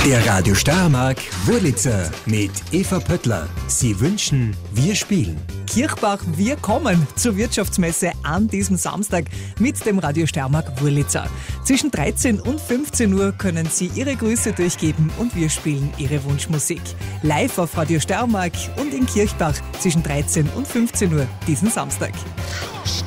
Der Radio Steiermark Wurlitzer mit Eva Pöttler. Sie wünschen, wir spielen. Kirchbach, wir kommen zur Wirtschaftsmesse an diesem Samstag mit dem Radio Steiermark Wurlitzer. Zwischen 13 und 15 Uhr können Sie Ihre Grüße durchgeben und wir spielen Ihre Wunschmusik. Live auf Radio Steiermark und in Kirchbach zwischen 13 und 15 Uhr diesen Samstag.